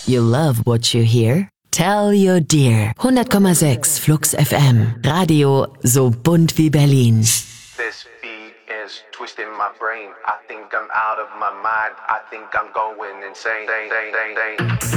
You love what you hear? Tell your dear. 100,6 Flux FM. Radio so bunt wie Berlin. This beat is twisting my brain. I think I'm out of my mind. I think I'm going insane.